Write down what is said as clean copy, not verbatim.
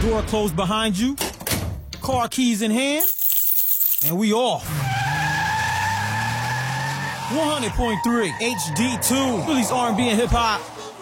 Door closed behind you. Car keys in hand. And we off. 100.3 HD2. Release R&B and hip hop.